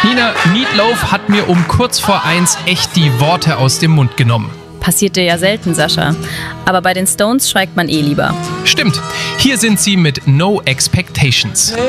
Nina, Meatloaf hat mir um kurz vor 1 echt die Worte aus dem Mund genommen. Passiert dir ja selten, Sascha. Aber bei den Stones schweigt man eh lieber. Stimmt, hier sind sie mit No Expectations.